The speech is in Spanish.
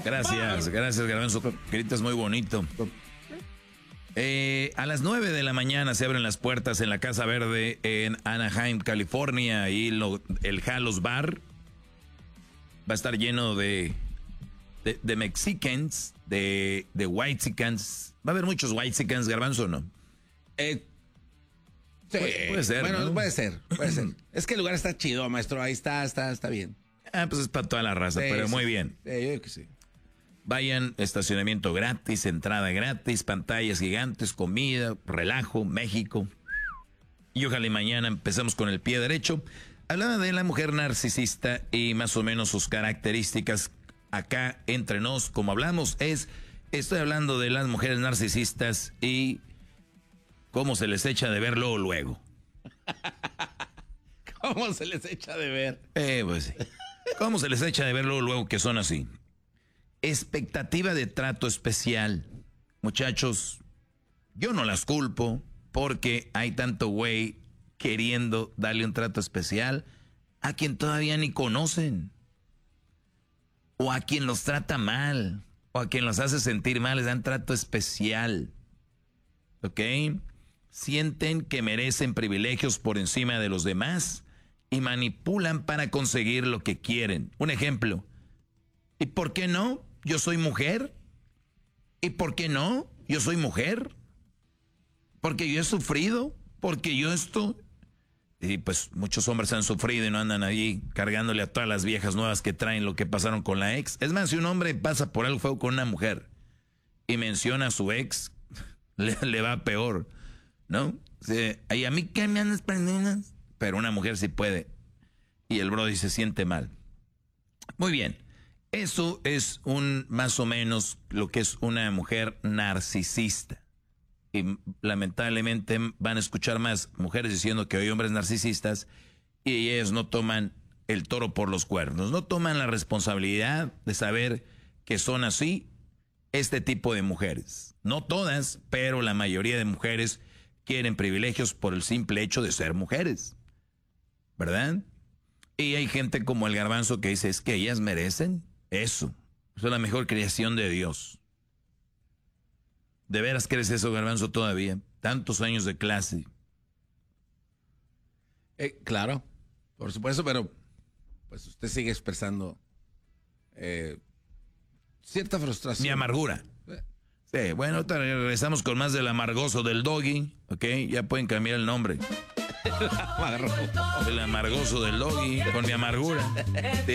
Gracias, Garbanzo. Gritas muy bonito. A las 9 de la mañana se abren las puertas en la Casa Verde en Anaheim, California. Y el Halos Bar va a estar lleno de Mexicans, de Whitexicans. ¿Va a haber muchos Whitexicans, Garbanzo, o no? Sí, puede ser. Bueno, ¿no? puede ser. Es que el lugar está chido, maestro. Ahí está bien. Pues es para toda la raza, Sí, pero sí. muy bien. Sí, yo creo que sí. Vayan, estacionamiento gratis, entrada gratis, pantallas gigantes, comida, relajo, México. Y ojalá y mañana empecemos con el pie derecho. Hablaba de la mujer narcisista y más o menos sus características. Acá entre nos, como hablamos, estoy hablando de las mujeres narcisistas y cómo se les echa de ver luego. ¿Cómo se les echa de ver? Pues sí. ¿Cómo se les echa de ver luego que son así? Expectativa de trato especial. Muchachos, yo no las culpo porque hay tanto güey queriendo darle un trato especial a quien todavía ni conocen. O a quien los trata mal. O a quien los hace sentir mal, les dan trato especial. ¿Ok? Sienten que merecen privilegios por encima de los demás y manipulan para conseguir lo que quieren. Un ejemplo. ¿Y por qué no? Yo soy mujer. ¿Y por qué no? Yo soy mujer. Porque yo he sufrido. Porque yo esto. Y pues muchos hombres han sufrido y no andan ahí cargándole a todas las viejas nuevas que traen lo que pasaron con la ex. Es más, si un hombre pasa por algo feo con una mujer y menciona a su ex, le va peor, ¿no? Y a mí qué me andas prendiendo. Pero una mujer sí puede. Y el brody se siente mal. Muy bien. Eso es más o menos lo que es una mujer narcisista. Y lamentablemente van a escuchar más mujeres diciendo que hay hombres narcisistas y ellas no toman el toro por los cuernos. No toman la responsabilidad de saber que son así este tipo de mujeres. No todas, pero la mayoría de mujeres quieren privilegios por el simple hecho de ser mujeres. ¿Verdad? Y hay gente como el Garbanzo que dice, es que ellas merecen eso. Eso es la mejor creación de Dios. ¿De veras crees eso, Garbanzo, todavía? Tantos años de clase. Claro, por supuesto, pero pues usted sigue expresando cierta frustración. Mi amargura. Sí, bueno, ahorita regresamos con más del amargoso del Doggy, ¿ok? Ya pueden cambiar el nombre. El amargoso del Doggy, con mi amargura.